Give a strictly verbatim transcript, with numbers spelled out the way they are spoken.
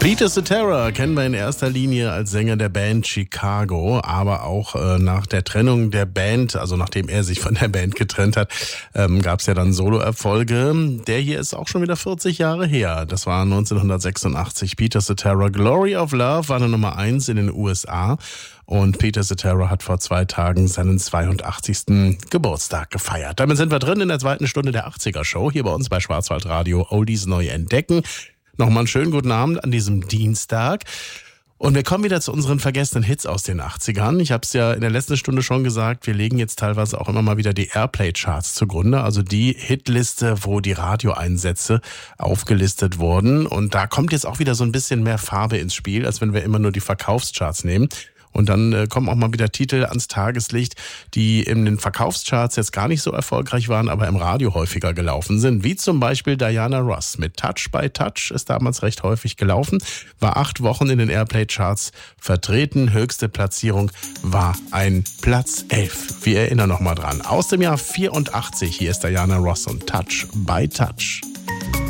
Peter Cetera kennen wir in erster Linie als Sänger der Band Chicago, aber auch äh, nach der Trennung der Band, also nachdem er sich von der Band getrennt hat, ähm, gab es ja dann Soloerfolge. Der hier ist auch schon wieder vierzig Jahre her. Das war neunzehnhundertsechsundachtzig. Peter Cetera, Glory of Love, war eine Nummer eins in den U S A. Und Peter Cetera hat vor zwei Tagen seinen zweiundachtzigsten Geburtstag gefeiert. Damit sind wir drin in der zweiten Stunde der achtziger-Show, hier bei uns bei Schwarzwaldradio Oldies neu entdecken. Nochmal einen schönen guten Abend an diesem Dienstag. Und wir kommen wieder zu unseren vergessenen Hits aus den achtzigern. Ich habe es ja in der letzten Stunde schon gesagt, wir legen jetzt teilweise auch immer mal wieder die Airplay-Charts zugrunde, also die Hitliste, wo die Radioeinsätze aufgelistet wurden. Und da kommt jetzt auch wieder so ein bisschen mehr Farbe ins Spiel, als wenn wir immer nur die Verkaufscharts nehmen. Und dann äh, kommen auch mal wieder Titel ans Tageslicht, die in den Verkaufscharts jetzt gar nicht so erfolgreich waren, aber im Radio häufiger gelaufen sind. Wie zum Beispiel Diana Ross mit Touch by Touch, ist damals recht häufig gelaufen, war acht Wochen in den Airplay-Charts vertreten. Höchste Platzierung war ein Platz elf. Wir erinnern noch mal dran. Aus dem Jahr vierundachtzig, hier ist Diana Ross und Touch by Touch.